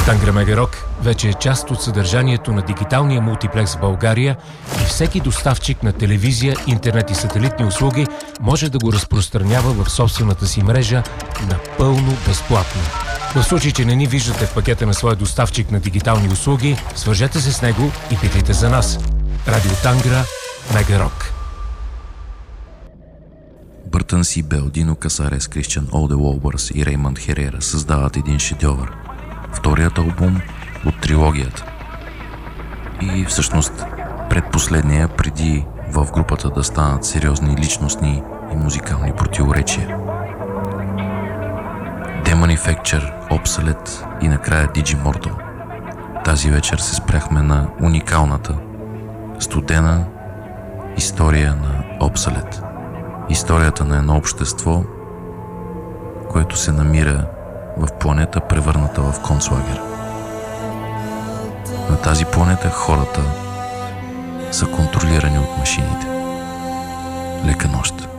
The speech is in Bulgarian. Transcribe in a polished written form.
Тангра Мегарок вече е част от съдържанието на дигиталния мултиплекс в България и всеки доставчик на телевизия, интернет и сателитни услуги може да го разпространява в собствената си мрежа напълно безплатно. В случай, че не ни виждате в пакета на своя доставчик на дигитални услуги, свържете се с него и питайте за нас. Радио Тангра Мегарок. Бъртън Сибел, Дино Касарес, Кристиан Олде Уолбърс и Реймънд Херера създават един шедьовър. Вторият албум от трилогията. И всъщност предпоследния, преди в групата да станат сериозни личностни и музикални противоречия. Demanufacture, Obsolete и накрая Digimortal. Тази вечер се спряхме на уникалната, студена история на Obsolete. Историята на едно общество, което се намира в планета, превърната в концлагер. На тази планета хората са контролирани от машините. Лека нощ!